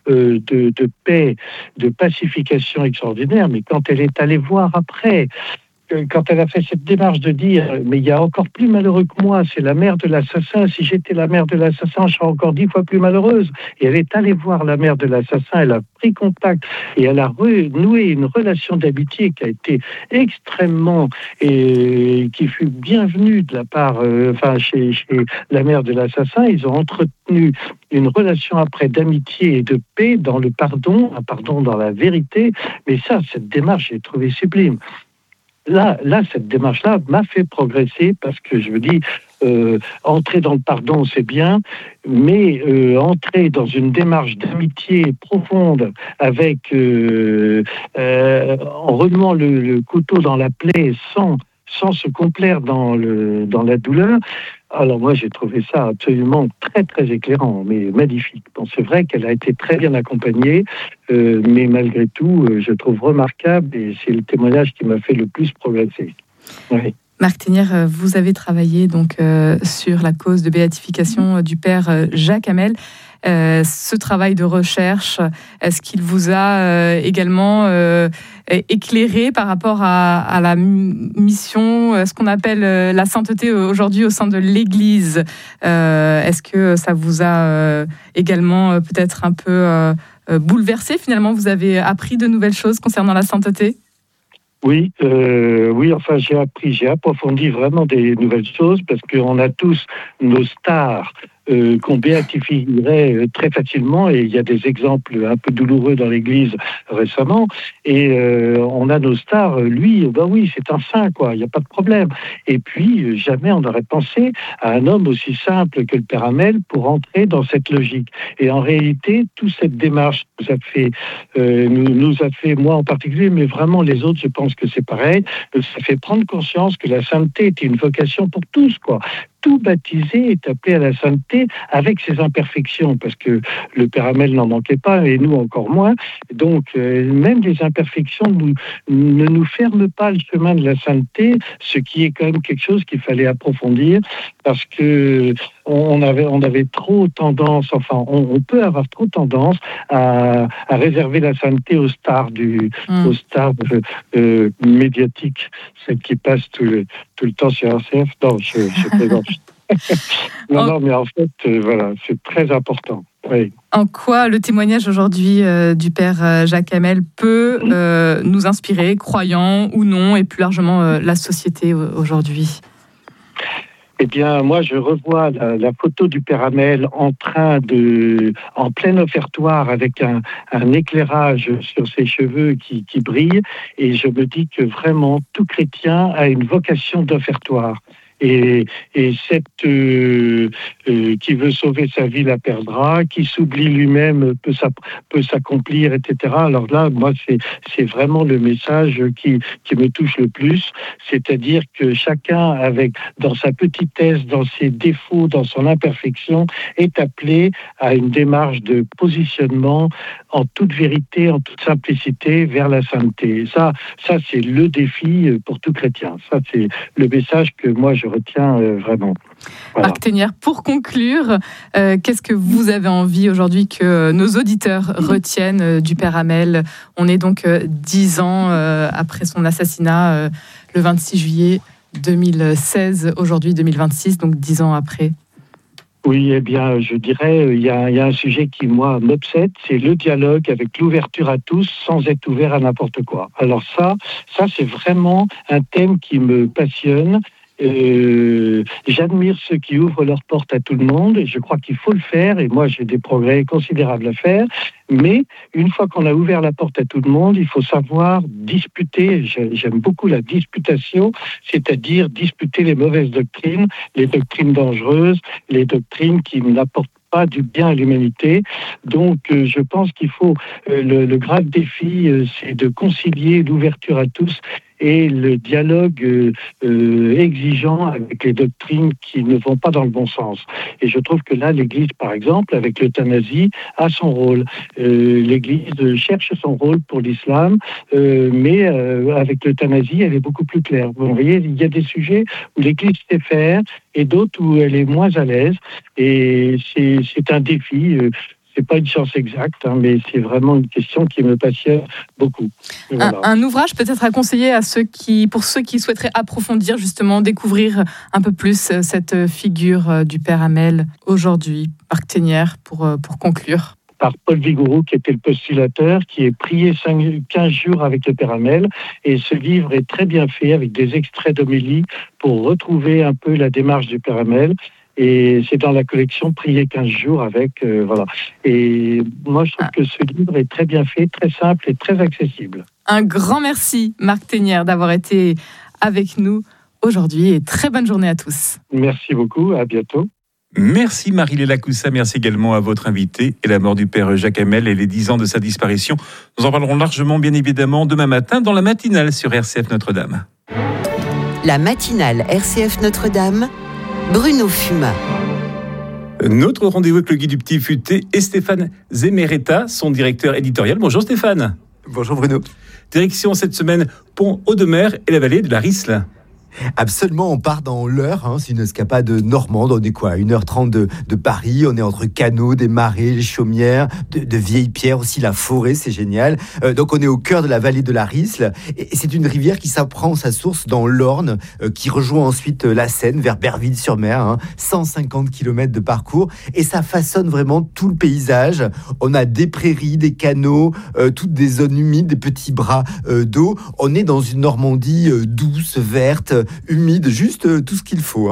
de paix, de pacification extraordinaire, mais quand elle est allée voir après, quand elle a fait cette démarche de dire mais il y a encore plus malheureux que moi, c'est la mère de l'assassin, si j'étais la mère de l'assassin, je serais encore 10 fois plus malheureuse. Et elle est allée voir la mère de l'assassin, elle a pris contact et elle a renoué une relation d'amitié qui a été extrêmement et qui fut bienvenue de la part, chez la mère de l'assassin. Ils ont entretenu une relation après d'amitié et de paix dans le pardon, un pardon dans la vérité. Mais ça, cette démarche, j'ai trouvé sublime. Là, cette démarche-là m'a fait progresser parce que je me dis, entrer dans le pardon, c'est bien, mais entrer dans une démarche d'amitié profonde avec, en remuant le couteau dans la plaie sans se complaire dans la douleur. Alors moi, j'ai trouvé ça absolument très, très éclairant, mais magnifique. Bon, c'est vrai qu'elle a été très bien accompagnée, mais malgré tout, je trouve remarquable et c'est le témoignage qui m'a fait le plus progresser. Oui. Marc Ténière, vous avez travaillé donc sur la cause de béatification du père Jacques Hamel. Ce travail de recherche, est-ce qu'il vous a également éclairé par rapport à la mission, ce qu'on appelle la sainteté aujourd'hui au sein de l'Église? Est-ce que ça vous a également peut-être un peu bouleversé? Finalement, vous avez appris de nouvelles choses concernant la sainteté? Oui, enfin j'ai approfondi vraiment des nouvelles choses parce qu'on a tous nos stars qu'on béatifierait très facilement, et il y a des exemples un peu douloureux dans l'Église récemment, et on a nos stars, lui, oui, c'est un saint, quoi, il n'y a pas de problème. Et puis, jamais on n'aurait pensé à un homme aussi simple que le père Hamel pour entrer dans cette logique. Et en réalité, toute cette démarche nous a fait, moi en particulier, mais vraiment les autres, je pense que c'est pareil, ça fait prendre conscience que la sainteté était une vocation pour tous, quoi. Tout baptisé est appelé à la sainteté avec ses imperfections, parce que le père Hamel n'en manquait pas, et nous encore moins. Donc, même les imperfections ne nous ferment pas le chemin de la sainteté, ce qui est quand même quelque chose qu'il fallait approfondir, parce que on avait trop tendance, enfin, on peut avoir trop tendance à réserver la sainteté aux stars médiatiques, celles qui passent tout le temps sur RCF. Non, je plaisante. Non, mais en fait, voilà, c'est très important. Oui. En quoi le témoignage aujourd'hui du père Jacques Hamel peut nous inspirer, croyants ou non, et plus largement la société aujourd'hui? Eh bien, moi, je revois la photo du père Hamel en plein offertoire avec un éclairage sur ses cheveux qui brillent, et je me dis que vraiment tout chrétien a une vocation d'offertoire. Et cette qui veut sauver sa vie la perdra, qui s'oublie lui-même peut s'accomplir, etc. Alors là, moi, c'est vraiment le message qui me touche le plus, c'est-à-dire que chacun, dans sa petitesse, dans ses défauts, dans son imperfection, est appelé à une démarche de positionnement en toute vérité, en toute simplicité, vers la sainteté. Ça c'est le défi pour tout chrétien. Ça, c'est le message que moi, je retiens vraiment. Voilà. Marc Ténière, pour conclure, qu'est-ce que vous avez envie aujourd'hui que nos auditeurs retiennent du père Hamel? On est donc 10 ans après son assassinat, le 26 juillet 2016, aujourd'hui 2026, donc 10 ans après. Oui, eh bien, je dirais, il y a un sujet qui, moi, m'obsède, c'est le dialogue avec l'ouverture à tous sans être ouvert à n'importe quoi. Alors ça, c'est vraiment un thème qui me passionne. J'admire ceux qui ouvrent leurs portes à tout le monde, et je crois qu'il faut le faire, et moi j'ai des progrès considérables à faire, mais une fois qu'on a ouvert la porte à tout le monde, il faut savoir disputer. J'aime beaucoup la disputation, c'est-à-dire disputer les mauvaises doctrines, les doctrines dangereuses, les doctrines qui n'apportent pas du bien à l'humanité. Donc je pense qu'il faut, le grave défi, c'est de concilier l'ouverture à tous et le dialogue exigeant avec les doctrines qui ne vont pas dans le bon sens. Et je trouve que là, l'Église, par exemple, avec l'euthanasie, a son rôle. L'Église cherche son rôle pour l'islam, mais avec l'euthanasie, elle est beaucoup plus claire. Vous voyez, il y a des sujets où l'Église sait faire et d'autres où elle est moins à l'aise. Et c'est un défi. c'est pas une science exacte, mais c'est vraiment une question qui me passionne beaucoup. Voilà. Un ouvrage peut-être à conseiller pour ceux qui souhaiteraient approfondir, justement, découvrir un peu plus cette figure du Père Hamel aujourd'hui. Marc Ténière, pour conclure. Par Paul Vigouroux, qui était le postulateur, qui est prié 15 jours avec le Père Hamel. Et ce livre est très bien fait, avec des extraits d'homélie, pour retrouver un peu la démarche du Père Hamel. Et c'est dans la collection Prier 15 jours avec, voilà. Et moi, je trouve que ce livre est très bien fait, très simple et très accessible. Un grand merci, Marc Ténière, d'avoir été avec nous aujourd'hui et très bonne journée à tous. Merci beaucoup, à bientôt. Merci Marie-Léla Coussa, merci également à votre invité. Et la mort du père Jacques Hamel et les 10 ans de sa disparition, nous en parlerons largement bien évidemment demain matin dans la matinale sur RCF Notre-Dame. La matinale RCF Notre-Dame, Bruno Fumat. Notre rendez-vous avec le Guy du Petit Futé et Stéphane Zemeretta, son directeur éditorial. Bonjour Stéphane. Bonjour Bruno. Direction cette semaine Pont-Audemer et la vallée de la Risle. Absolument, on part dans l'Eure, c'est une escapade normande, on est quoi, à 1h30 de Paris, on est entre canaux, des marais, les chaumières, de vieilles pierres, aussi la forêt, c'est génial. Donc on est au cœur de la vallée de la Risle, et c'est une rivière qui prend sa source dans l'Orne, qui rejoint ensuite la Seine, vers Berville-sur-Mer, 150 km de parcours, et ça façonne vraiment tout le paysage. On a des prairies, des canaux, toutes des zones humides, des petits bras d'eau. On est dans une Normandie douce, verte, humide, juste tout ce qu'il faut.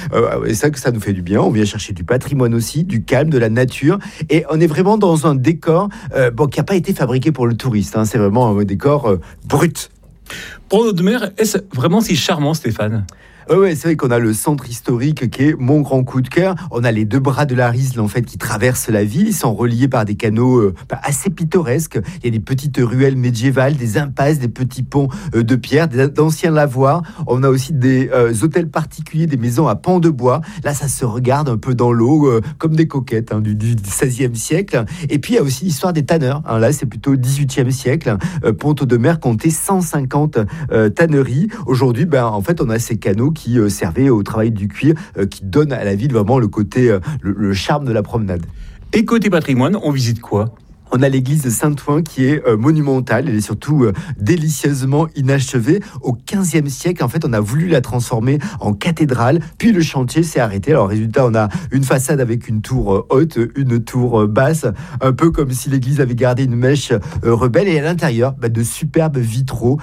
Et ça, que ça nous fait du bien. On vient chercher du patrimoine aussi, du calme, de la nature. Et on est vraiment dans un décor qui n'a pas été fabriqué pour le touriste. C'est vraiment un décor brut. Pont-Audemer, est-ce vraiment si charmant, Stéphane ? Oui, c'est vrai qu'on a le centre historique qui est mon grand coup de cœur. On a les deux bras de la Risle en fait qui traversent la ville. Ils sont reliés par des canaux assez pittoresques. Il y a des petites ruelles médiévales, des impasses, des petits ponts de pierre, d'anciens lavoirs. On a aussi des hôtels particuliers, des maisons à pans de bois. Là, ça se regarde un peu dans l'eau comme des coquettes du XVIe siècle. Et puis, il y a aussi l'histoire des tanneurs. Là, c'est plutôt XVIIIe siècle. Pont-Audemer comptait 150 tanneries. Aujourd'hui, en fait, on a ces canaux qui servaient au travail du cuir, qui donnent à la ville vraiment le côté, le charme de la promenade. Et côté patrimoine, on visite quoi ? On a l'église de Saint-Ouen qui est monumentale, elle est surtout délicieusement inachevée. Au XVe siècle, en fait, on a voulu la transformer en cathédrale, puis le chantier s'est arrêté. Alors, résultat, on a une façade avec une tour haute, une tour basse, un peu comme si l'église avait gardé une mèche rebelle. Et à l'intérieur, de superbes vitraux,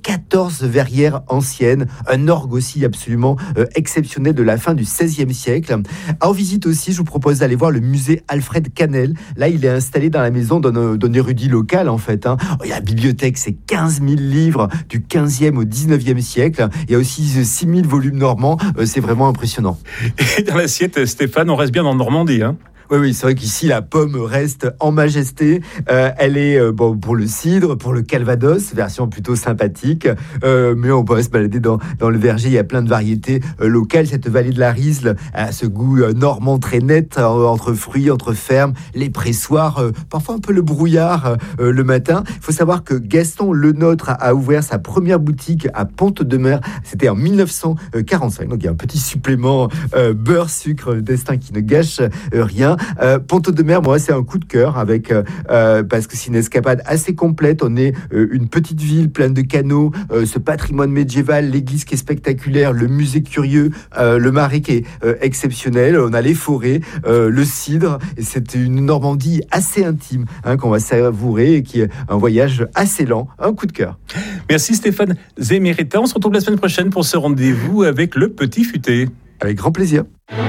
14 verrières anciennes, un orgue aussi absolument exceptionnel de la fin du XVIe siècle. En visite aussi, je vous propose d'aller voir le musée Alfred Canel. Là, il est installé dans la maison d'un érudit local, en fait. Il y a la bibliothèque, c'est 15 000 livres du 15e au 19e siècle. Il y a aussi 6 000 volumes normands. C'est vraiment impressionnant. Et dans l'assiette, Stéphane, on reste bien en Normandie, Oui, c'est vrai qu'ici, la pomme reste en majesté. Elle est pour le cidre, pour le calvados, version plutôt sympathique. Mais on pourrait se balader dans le verger. Il y a plein de variétés locales. Cette vallée de la Risle a ce goût normand très net, entre fruits, entre fermes, les pressoirs, parfois un peu le brouillard le matin. Il faut savoir que Gaston Lenôtre a ouvert sa première boutique à Pont-Audemer. C'était en 1945. Donc, il y a un petit supplément beurre, sucre, destin qui ne gâche rien. Pont-Audemer, moi, c'est un coup de cœur parce que c'est une escapade assez complète. On est une petite ville pleine de canaux, ce patrimoine médiéval, l'église qui est spectaculaire, le musée curieux, le marais qui est exceptionnel. On a les forêts, le cidre. Et c'est une Normandie assez intime qu'on va savourer et qui est un voyage assez lent. Un coup de cœur. Merci Stéphane Zemeretta. On se retrouve la semaine prochaine pour ce rendez-vous avec le Petit Futé. Avec grand plaisir.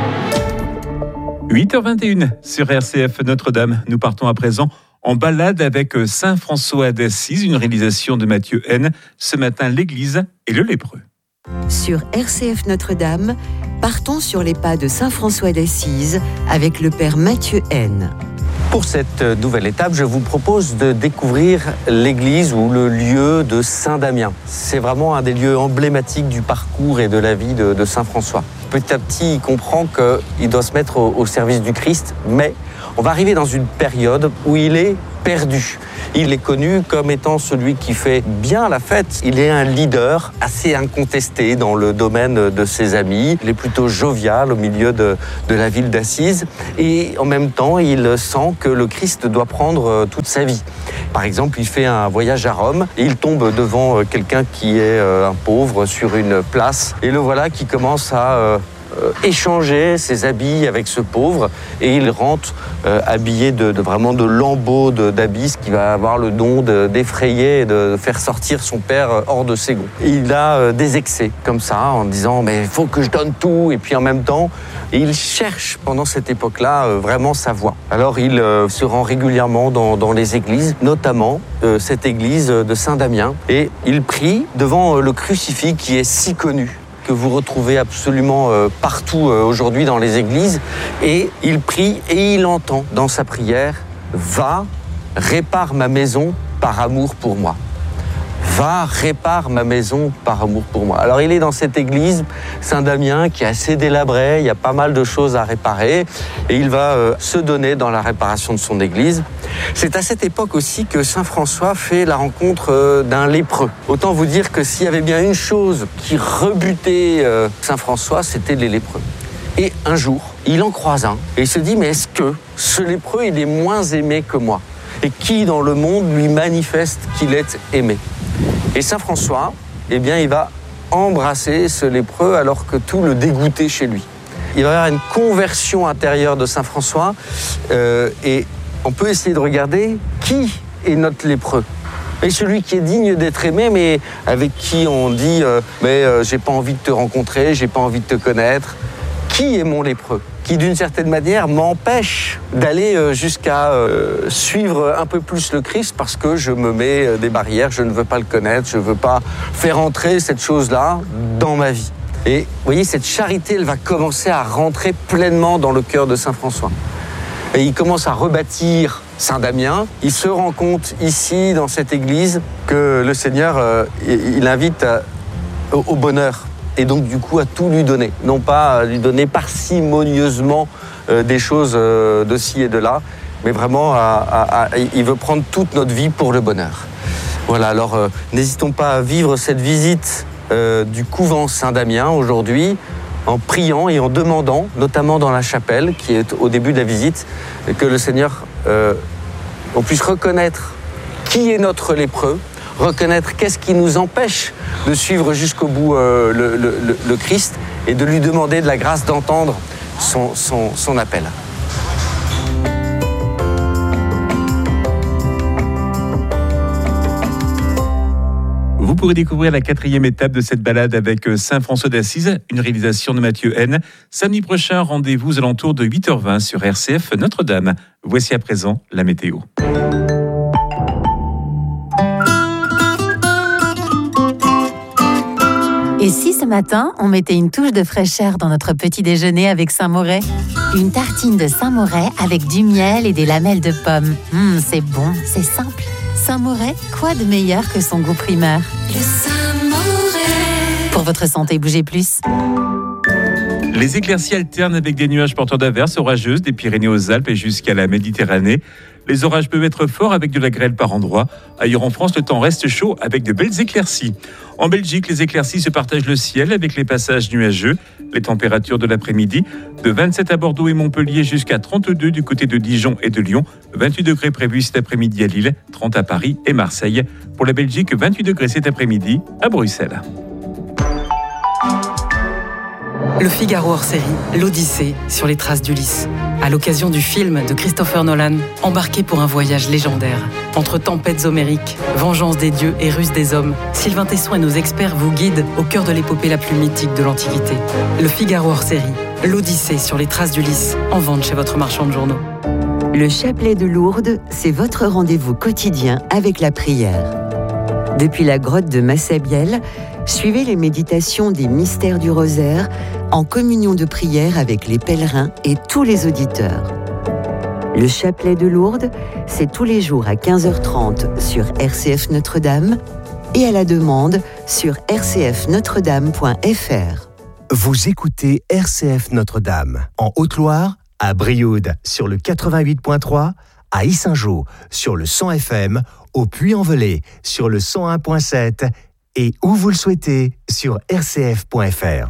8h21 sur RCF Notre-Dame. Nous partons à présent en balade avec Saint François d'Assise, une réalisation de Mathieu N. Ce matin, l'église et le lépreux. Sur RCF Notre-Dame, partons sur les pas de Saint François d'Assise avec le père Mathieu N. Pour cette nouvelle étape, je vous propose de découvrir l'église ou le lieu de Saint-Damien. C'est vraiment un des lieux emblématiques du parcours et de la vie de Saint François. Petit à petit, il comprend qu'il doit se mettre au service du Christ, mais on va arriver dans une période où il est perdu. Il est connu comme étant celui qui fait bien la fête. Il est un leader assez incontesté dans le domaine de ses amis. Il est plutôt jovial au milieu de la ville d'Assise. Et en même temps, il sent que le Christ doit prendre toute sa vie. Par exemple, il fait un voyage à Rome et il tombe devant quelqu'un qui est un pauvre sur une place. Et le voilà qui commence à échanger ses habits avec ce pauvre et il rentre habillé vraiment de lambeaux d'habits, ce qui va avoir le don d'effrayer et de faire sortir son père hors de ses gonds. Il a des excès comme ça en disant mais il faut que je donne tout, et puis en même temps il cherche pendant cette époque-là vraiment sa voie. Alors il se rend régulièrement dans les églises, notamment cette église de Saint-Damien, et il prie devant le crucifix qui est si connu, que vous retrouvez absolument partout aujourd'hui dans les églises. Et il prie et il entend dans sa prière « Va, répare ma maison par amour pour moi ». Va, répare ma maison par amour pour moi. Alors il est dans cette église Saint-Damien qui est assez délabrée, il y a pas mal de choses à réparer et il va se donner dans la réparation de son église. C'est à cette époque aussi que Saint François fait la rencontre d'un lépreux. Autant vous dire que s'il y avait bien une chose qui rebutait Saint François, c'était les lépreux. Et un jour, il en croise un et il se dit mais est-ce que ce lépreux il est moins aimé que moi ? Et qui dans le monde lui manifeste qu'il est aimé ? Et Saint François, eh bien, il va embrasser ce lépreux alors que tout le dégoûtait chez lui. Il va y avoir une conversion intérieure de Saint François et on peut essayer de regarder qui est notre lépreux. Et celui qui est digne d'être aimé, mais avec qui on dit j'ai pas envie de te rencontrer, j'ai pas envie de te connaître. Qui est mon lépreux ? Qui d'une certaine manière m'empêche d'aller jusqu'à suivre un peu plus le Christ parce que je me mets des barrières, je ne veux pas le connaître, je ne veux pas faire entrer cette chose-là dans ma vie. Et vous voyez, cette charité, elle va commencer à rentrer pleinement dans le cœur de Saint François. Et il commence à rebâtir Saint-Damien. Il se rend compte ici, dans cette église, que le Seigneur, il invite au bonheur. Et donc du coup à tout lui donner, non pas à lui donner parcimonieusement des choses de ci et de là, mais vraiment il veut prendre toute notre vie pour le bonheur. Voilà, alors n'hésitons pas à vivre cette visite du couvent Saint-Damien aujourd'hui en priant et en demandant, notamment dans la chapelle qui est au début de la visite, que le Seigneur, on puisse reconnaître qui est notre lépreux, reconnaître qu'est-ce qui nous empêche de suivre jusqu'au bout le Christ et de lui demander de la grâce d'entendre son appel. Vous pourrez découvrir la 4e étape de cette balade avec Saint François d'Assise, une réalisation de Mathieu N. Samedi prochain, rendez-vous aux alentours de 8h20 sur RCF Notre-Dame. Voici à présent la météo. Et si ce matin, on mettait une touche de fraîcheur dans notre petit déjeuner avec Saint-Moret ? Une tartine de Saint-Moret avec du miel et des lamelles de pommes. C'est bon, c'est simple. Saint-Moret, quoi de meilleur que son goût primaire ? Le Saint-Moret. Pour votre santé, bougez plus. Les éclaircies alternent avec des nuages porteurs d'averses orageuses des Pyrénées aux Alpes et jusqu'à la Méditerranée. Les orages peuvent être forts avec de la grêle par endroits. Ailleurs en France, le temps reste chaud avec de belles éclaircies. En Belgique, les éclaircies se partagent le ciel avec les passages nuageux. Les températures de l'après-midi, de 27 à Bordeaux et Montpellier jusqu'à 32 du côté de Dijon et de Lyon. 28 degrés prévus cet après-midi à Lille, 30 à Paris et Marseille. Pour la Belgique, 28 degrés cet après-midi à Bruxelles. Le Figaro hors série, l'Odyssée sur les traces d'Ulysse. À l'occasion du film de Christopher Nolan, embarqué pour un voyage légendaire. Entre tempêtes homériques, vengeance des dieux et ruse des hommes, Sylvain Tesson et nos experts vous guident au cœur de l'épopée la plus mythique de l'Antiquité. Le Figaro hors série, l'Odyssée sur les traces d'Ulysse, en vente chez votre marchand de journaux. Le chapelet de Lourdes, c'est votre rendez-vous quotidien avec la prière. Depuis la grotte de Massabielle, suivez les méditations des mystères du rosaire en communion de prière avec les pèlerins et tous les auditeurs. Le chapelet de Lourdes, c'est tous les jours à 15h30 sur RCF Notre-Dame et à la demande sur rcfnotredame.fr. Vous écoutez RCF Notre-Dame en Haute-Loire, à Brioude sur le 88.3, à Yssingeaux sur le 100 FM, au Puy-en-Velay sur le 101.7 et où vous le souhaitez sur rcf.fr.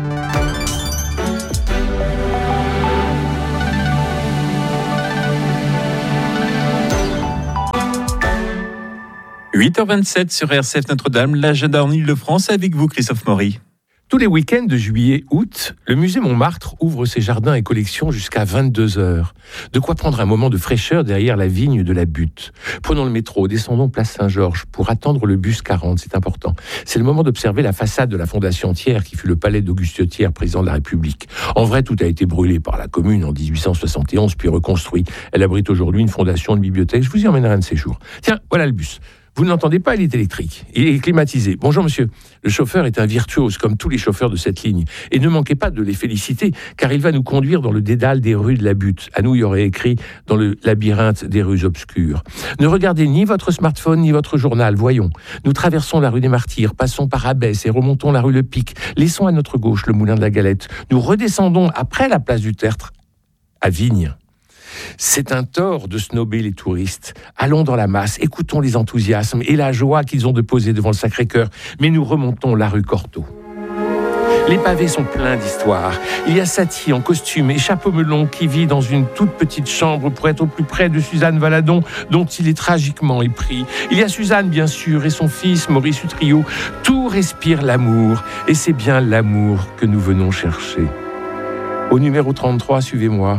« 8h27 sur RCF Notre-Dame, l'agenda en Ile-de-France avec vous, Christophe Maury. Tous les week-ends de juillet-août, le musée Montmartre ouvre ses jardins et collections jusqu'à 22h. De quoi prendre un moment de fraîcheur derrière la vigne de la Butte. Prenons le métro, descendons place Saint-Georges pour attendre le bus 40, c'est important. C'est le moment d'observer la façade de la Fondation Thiers qui fut le palais d'Auguste Thiers, président de la République. En vrai, tout a été brûlé par la Commune en 1871 puis reconstruit. Elle abrite aujourd'hui une fondation, une bibliothèque. Je vous y emmènerai un de ces jours. Tiens, voilà le bus. Vous ne l'entendez pas, il est électrique. Il est climatisé. Bonjour monsieur. Le chauffeur est un virtuose, comme tous les chauffeurs de cette ligne. Et ne manquez pas de les féliciter, car il va nous conduire dans le dédale des rues de la Butte. À nous, il y aurait écrit dans le labyrinthe des rues obscures. Ne regardez ni votre smartphone, ni votre journal. Voyons. Nous traversons la rue des Martyrs, passons par Abbesse et remontons la rue Le Pic. Laissons à notre gauche le moulin de la Galette. Nous redescendons après la place du Tertre à Vignes. C'est un tort de snober les touristes. Allons dans la masse, écoutons les enthousiasmes et la joie qu'ils ont de poser devant le Sacré-Cœur. Mais nous remontons la rue Cortot. Les pavés sont pleins d'histoires. Il y a Satie en costume et chapeau melon qui vit dans une toute petite chambre pour être au plus près de Suzanne Valadon, dont il est tragiquement épris. Il y a Suzanne, bien sûr, et son fils, Maurice Utrio. Tout respire l'amour, et c'est bien l'amour que nous venons chercher. Au numéro 33, suivez-moi.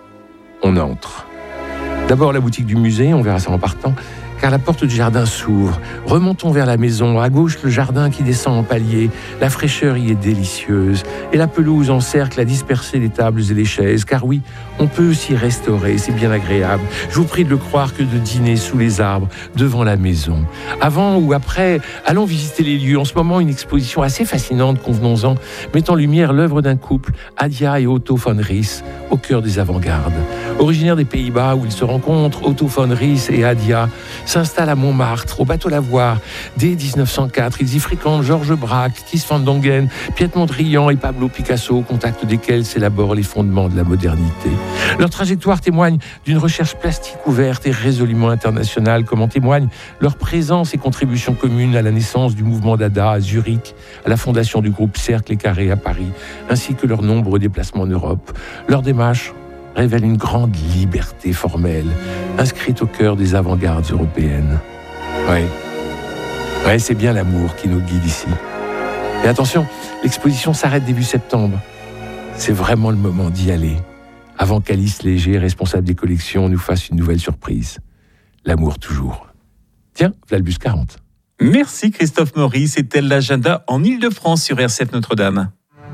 On entre. D'abord la boutique du musée, on verra ça en partant, car la porte du jardin s'ouvre. Remontons vers la maison, à gauche le jardin qui descend en palier. La fraîcheur y est délicieuse, et la pelouse encercle à disperser les tables et les chaises, car oui, on peut s'y restaurer, c'est bien agréable. Je vous prie de le croire que de dîner sous les arbres, devant la maison. Avant ou après, allons visiter les lieux. En ce moment, une exposition assez fascinante, convenons-en, met en lumière l'œuvre d'un couple, Adia et Otto von Ries, au cœur des avant-gardes. Originaires des Pays-Bas où ils se rencontrent, Otto von Ries et Adia s'installent à Montmartre, au bateau Lavoir. Dès 1904, ils y fréquentent Georges Braque, Ties van Dongen, Piet Mondrian et Pablo Picasso, au contact desquels s'élaborent les fondements de la modernité. Leur trajectoire témoigne d'une recherche plastique ouverte et résolument internationale, comme en témoignent leur présence et contribution commune à la naissance du mouvement Dada à Zurich, à la fondation du groupe Cercle et Carré à Paris, ainsi que leurs nombreux déplacements en Europe. Leur démarche révèle une grande liberté formelle, inscrite au cœur des avant-gardes européennes. Ouais, c'est bien l'amour qui nous guide ici. Et attention, l'exposition s'arrête début septembre. C'est vraiment le moment d'y aller, avant qu'Alice Léger, responsable des collections, nous fasse une nouvelle surprise. L'amour toujours. Tiens, voilà le bus 40. Merci Christophe Maury, c'était l'agenda en Ile-de-France sur RCF Notre-Dame.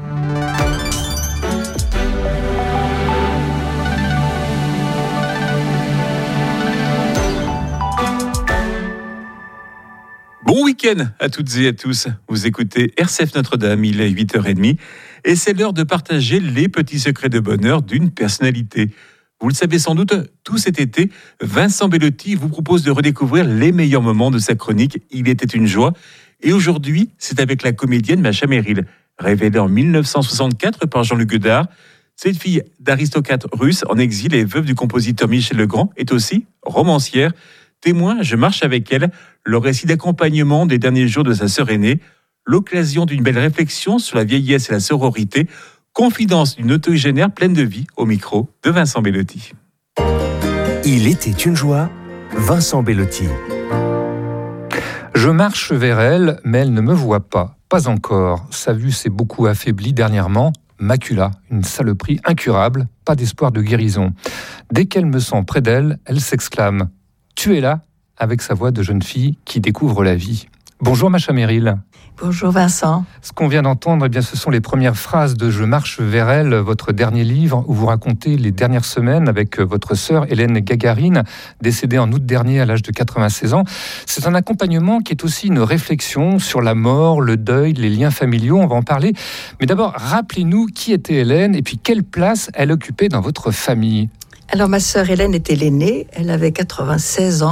Bon week-end à toutes et à tous. Vous écoutez RCF Notre-Dame, il est 8h30 et c'est l'heure de partager les petits secrets de bonheur d'une personnalité. Vous le savez sans doute, tout cet été, Vincent Bellotti vous propose de redécouvrir les meilleurs moments de sa chronique « Il était une joie ». Et aujourd'hui, c'est avec la comédienne Masha Merrill, révélée en 1964 par Jean-Luc Godard. Cette fille d'aristocrate russe en exil et veuve du compositeur Michel Legrand est aussi romancière. Témoin, je marche avec elle, le récit d'accompagnement des derniers jours de sa sœur aînée, l'occasion d'une belle réflexion sur la vieillesse et la sororité, confidence d'une autogénaire pleine de vie au micro de Vincent Bellotti. Il était une joie, Vincent Bellotti. Je marche vers elle, mais elle ne me voit pas. Pas encore. Sa vue s'est beaucoup affaiblie dernièrement. Macula, une saloperie incurable, pas d'espoir de guérison. Dès qu'elle me sent près d'elle, elle s'exclame « Tu es là !» avec sa voix de jeune fille qui découvre la vie. Bonjour Masha Merrill. Bonjour Vincent. Ce qu'on vient d'entendre, eh bien, ce sont les premières phrases de Je marche vers elle, votre dernier livre, où vous racontez les dernières semaines avec votre sœur Hélène Gagarine, décédée en août dernier à l'âge de 96 ans. C'est un accompagnement qui est aussi une réflexion sur la mort, le deuil, les liens familiaux, on va en parler. Mais d'abord, rappelez-nous qui était Hélène et puis quelle place elle occupait dans votre famille. Alors ma sœur Hélène était l'aînée, elle avait 96 ans.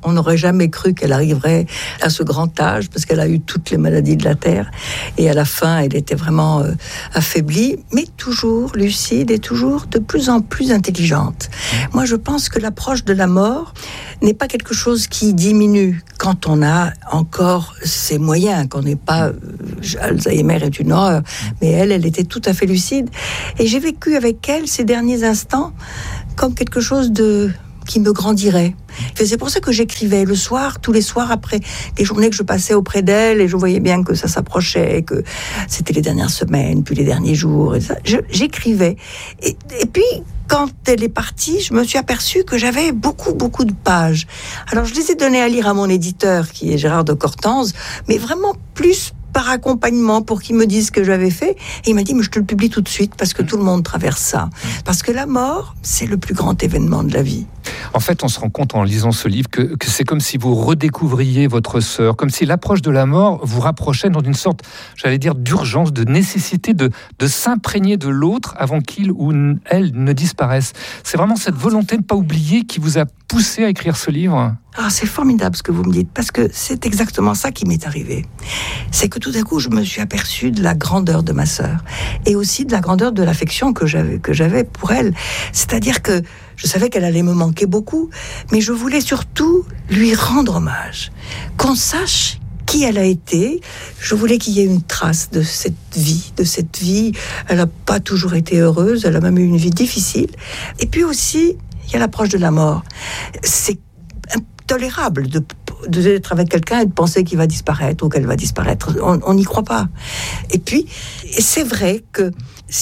On n'aurait jamais cru qu'elle arriverait à ce grand âge, parce qu'elle a eu toutes les maladies de la Terre. Et à la fin, elle était vraiment affaiblie, mais toujours lucide et toujours de plus en plus intelligente. Moi, je pense que l'approche de la mort n'est pas quelque chose qui diminue quand on a encore ses moyens, qu'on n'est pas... Alzheimer est une horreur, mais elle était tout à fait lucide. Et j'ai vécu avec elle ces derniers instants comme quelque chose qui me grandirait. Et c'est pour ça que j'écrivais le soir, tous les soirs, après des journées que je passais auprès d'elle, et je voyais bien que ça s'approchait, que c'était les dernières semaines, puis les derniers jours, et ça. J'écrivais. Et puis, quand elle est partie, je me suis aperçue que j'avais beaucoup de pages. Alors, je les ai données à lire à mon éditeur, qui est Gérard de Cortanze, mais vraiment plus par accompagnement pour qu'il me dise ce que j'avais fait. Et il m'a dit, mais je te le publie tout de suite parce que tout le monde traverse ça. Parce que la mort, c'est le plus grand événement de la vie. En fait, on se rend compte en lisant ce livre que c'est comme si vous redécouvriez votre sœur, comme si l'approche de la mort vous rapprochait dans une sorte, j'allais dire, d'urgence, de nécessité de s'imprégner de l'autre avant qu'il ou elle ne disparaisse. C'est vraiment cette volonté de ne pas oublier qui vous a poussé à écrire ce livre. Ah, c'est formidable ce que vous me dites, parce que c'est exactement ça qui m'est arrivé. C'est que tout à coup, je me suis aperçue de la grandeur de ma sœur, et aussi de la grandeur de l'affection que j'avais pour elle. C'est-à-dire que je savais qu'elle allait me manquer beaucoup, mais je voulais surtout lui rendre hommage, qu'on sache qui elle a été. Je voulais qu'il y ait une trace de cette vie. Elle n'a pas toujours été heureuse, elle a même eu une vie difficile. Et puis aussi, il y a l'approche de la mort. C'est intolérable d'être avec quelqu'un et de penser qu'il va disparaître ou qu'elle va disparaître. On n'y croit pas. Et puis, c'est vrai que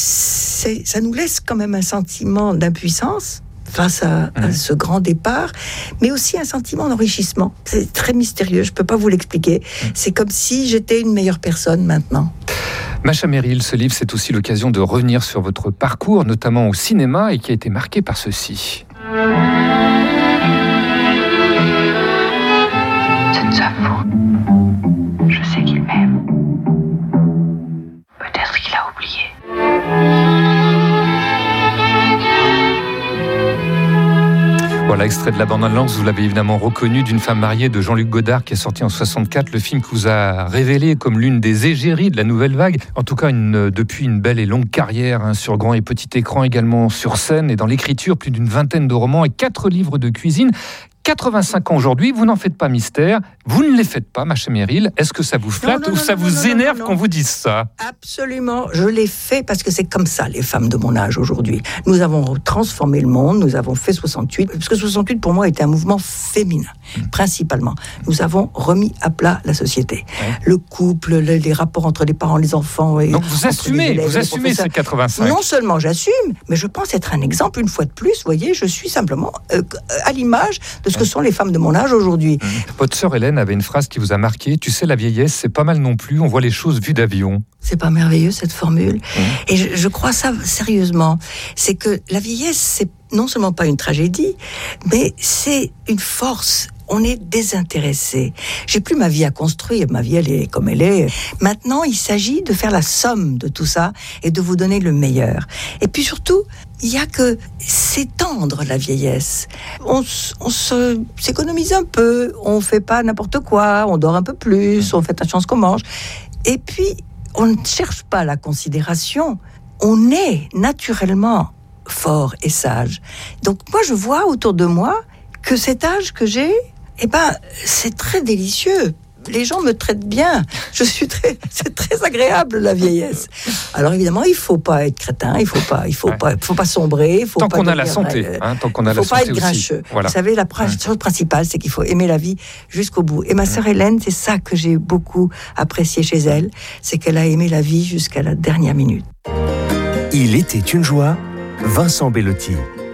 ça nous laisse quand même un sentiment d'impuissance face à ce grand départ, mais aussi un sentiment d'enrichissement. C'est très mystérieux, je ne peux pas vous l'expliquer. C'est comme si j'étais une meilleure personne maintenant. Masha Merrill, ce livre, c'est aussi l'occasion de revenir sur votre parcours, notamment au cinéma, et qui a été marqué par ceci. C'est de sa faute. Je sais qu'il m'aime. Peut-être qu'il a oublié. Voilà, extrait de la bande-annonce, vous l'avez évidemment reconnu, d'une femme mariée de Jean-Luc Godard qui est sorti en 64, le film qui vous a révélé comme l'une des égéries de la nouvelle vague. En tout cas, depuis une belle et longue carrière sur grand et petit écran, également sur scène et dans l'écriture, plus d'une vingtaine de romans et 4 livres de cuisine. 85 ans aujourd'hui, vous n'en faites pas mystère, vous ne les faites pas, Masha Merrill. Est-ce que ça vous flatte ou ça vous énerve qu'on vous dise ça ? Absolument, je l'ai fait parce que c'est comme ça, les femmes de mon âge aujourd'hui. Nous avons transformé le monde, nous avons fait 68, parce que 68 pour moi était un mouvement féminin, principalement. Nous avons remis à plat la société. Le couple, les rapports entre les parents, les enfants. Et donc vous assumez ces 85. Non seulement j'assume, mais je pense être un exemple, une fois de plus, vous voyez, je suis simplement à l'image de ce que sont les femmes de mon âge aujourd'hui. Votre sœur Hélène avait une phrase qui vous a marqué, tu sais, la vieillesse, c'est pas mal non plus, on voit les choses vues d'avion. C'est pas merveilleux cette formule. Et je crois ça sérieusement. C'est que la vieillesse, c'est non seulement pas une tragédie, mais c'est une force. On est désintéressé. J'ai plus ma vie à construire. Ma vie, elle est comme elle est. Maintenant, il s'agit de faire la somme de tout ça et de vous donner le meilleur. Et puis surtout, il y a que s'étendre la vieillesse. On s'économise un peu. On fait pas n'importe quoi. On dort un peu plus. On fait attention à ce qu'on mange. Et puis, on ne cherche pas la considération. On est naturellement fort et sage. Donc moi, je vois autour de moi que cet âge que j'ai, c'est très délicieux. Les gens me traitent bien. C'est très agréable, la vieillesse. Alors évidemment, il faut pas être crétin, il faut pas sombrer, tant qu'on a la santé, tant qu'on a la santé aussi. Il faut pas être grincheux. Voilà. Vous savez, la chose principale, c'est qu'il faut aimer la vie jusqu'au bout. Et ma sœur Hélène, c'est ça que j'ai beaucoup apprécié chez elle, c'est qu'elle a aimé la vie jusqu'à la dernière minute. Il était une joie, Vincent Bellotti.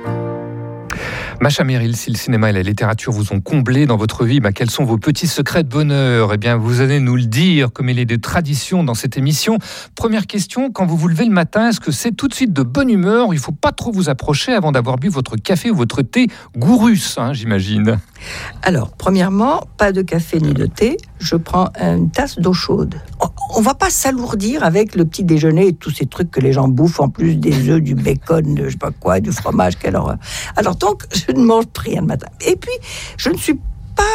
Masha Merrill, si le cinéma et la littérature vous ont comblé dans votre vie, quels sont vos petits secrets de bonheur ? Eh bien, vous allez nous le dire, comme il est de tradition dans cette émission. Première question, quand vous vous levez le matin, est-ce que c'est tout de suite de bonne humeur ? Il ne faut pas trop vous approcher avant d'avoir bu votre café ou votre thé Gourus, j'imagine. Alors, premièrement, pas de café ni de thé. Je prends une tasse d'eau chaude. On ne va pas s'alourdir avec le petit déjeuner et tous ces trucs que les gens bouffent, en plus des œufs, du bacon, de je sais pas quoi, du fromage, quelle horreur. Alors donc, je ne mange rien le matin. Et puis, je ne suis pas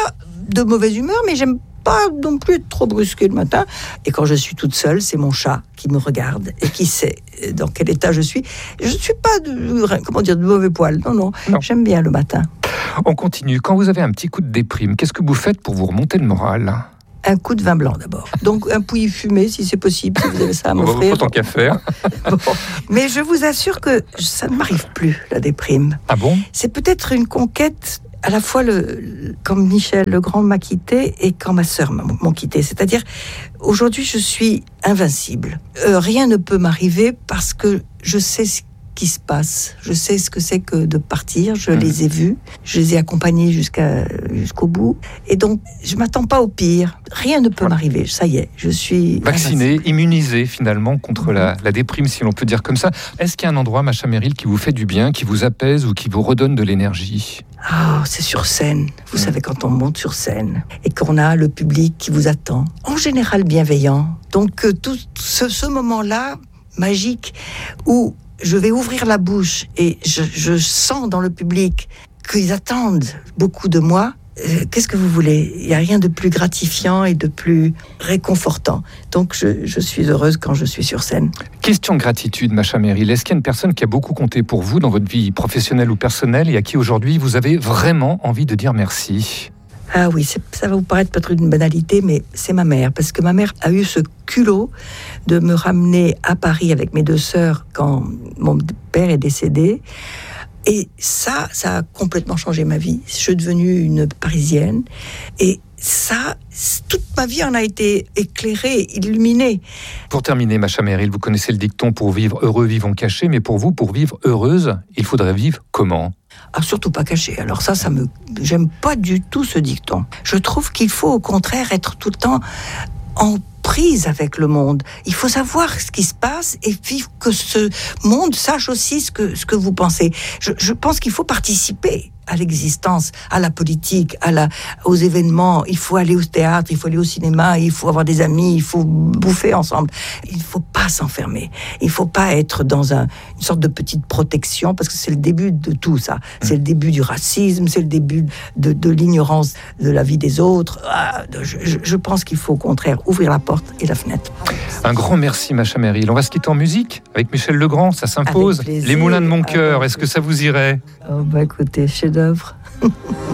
de mauvaise humeur, mais j'aime pas non plus être trop brusquée le matin. Et quand je suis toute seule, c'est mon chat qui me regarde et qui sait dans quel état je suis. Je ne suis pas de mauvais poil. Non, j'aime bien le matin. On continue. Quand vous avez un petit coup de déprime, qu'est-ce que vous faites pour vous remonter le moral ? Un coup de vin blanc d'abord. Donc un pouilly fumé si c'est possible, si vous avez ça à m'offrir. Tant qu'à faire. Bon. Mais je vous assure que ça ne m'arrive plus, la déprime. Ah bon ? C'est peut-être une conquête à la fois quand Michel Legrand m'a quitté et quand ma sœur m'a quitté. C'est-à-dire, aujourd'hui, je suis invincible. Rien ne peut m'arriver parce que je sais ce qui se passe. Je sais ce que c'est que de partir. Je les ai vus. Je les ai accompagnés jusqu'au bout. Et donc, je m'attends pas au pire. Rien ne peut m'arriver. Ça y est, je suis vacciné, immunisé finalement contre la déprime, si l'on peut dire comme ça. Est-ce qu'il y a un endroit, Macha Merrill, qui vous fait du bien, qui vous apaise ou qui vous redonne de l'énergie ? C'est sur scène. Vous savez, quand on monte sur scène et qu'on a le public qui vous attend, en général bienveillant. Donc, tout ce moment-là, magique, où je vais ouvrir la bouche et je sens dans le public qu'ils attendent beaucoup de moi. Qu'est-ce que vous voulez ? Il n'y a rien de plus gratifiant et de plus réconfortant. Donc, je suis heureuse quand je suis sur scène. Question gratitude, Macha Merrill. Est-ce qu'il y a une personne qui a beaucoup compté pour vous dans votre vie professionnelle ou personnelle et à qui aujourd'hui vous avez vraiment envie de dire merci ? Ah oui, ça va vous paraître peut-être une banalité, mais c'est ma mère. Parce que ma mère a eu ce culot de me ramener à Paris avec mes 2 sœurs quand mon père est décédé. Et ça a complètement changé ma vie. Je suis devenue une Parisienne. Et ça, toute ma vie en a été éclairée, illuminée. Pour terminer, Macha Merrill, vous connaissez le dicton « Pour vivre heureux, vivons cachés ». Mais pour vous, pour vivre heureuse, il faudrait vivre comment ? Surtout pas caché. Alors j'aime pas du tout ce dicton. Je trouve qu'il faut au contraire être tout le temps en prise avec le monde. Il faut savoir ce qui se passe et puis que ce monde sache aussi ce que vous pensez. Je pense qu'il faut participer à l'existence, à la politique, aux événements. Il faut aller au théâtre, il faut aller au cinéma, il faut avoir des amis, il faut bouffer ensemble. Il ne faut pas s'enfermer. Il ne faut pas être dans une sorte de petite protection, parce que c'est le début de tout ça. C'est le début du racisme, c'est le début de l'ignorance de la vie des autres. Je pense qu'il faut au contraire ouvrir la porte et la fenêtre. Un grand merci, Macha Merrill. On va se quitter en musique avec Michel Legrand, ça s'impose. Les Moulins de mon cœur, est-ce que ça vous irait ? Écoutez, chef-d'œuvre.